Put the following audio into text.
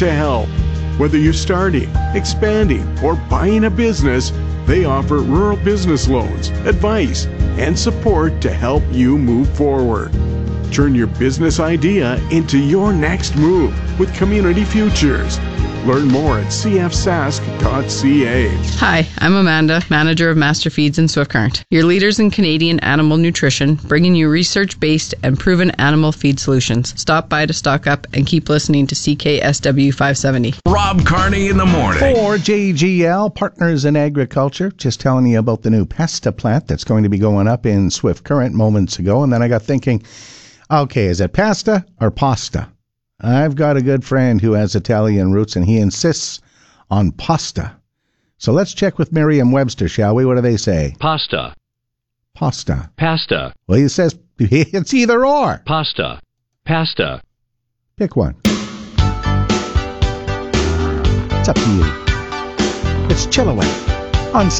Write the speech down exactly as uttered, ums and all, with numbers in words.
to help. Whether you're starting, expanding, or buying a business, they offer rural business loans, advice, and support to help you move forward. Turn your business idea into your next move with Community Futures. Learn more at c f sask dot c a. Hi, I'm Amanda, manager of Master Feeds in Swift Current, your leaders in Canadian animal nutrition, bringing you research-based and proven animal feed solutions. Stop by to stock up and keep listening to C K S W five seventy. Rob Carney in the morning. For J G L, Partners in Agriculture, just telling you about the new pasta plant that's going to be going up in Swift Current moments ago, and then I got thinking, okay, is it pasta or pasta? I've got a good friend who has Italian roots, and he insists on pasta. So let's check with Merriam-Webster, shall we? What do they say? Pasta. Pasta. Pasta. Well, he says it's either or. Pasta. Pasta. Pick one. It's up to you. It's Chilliwack on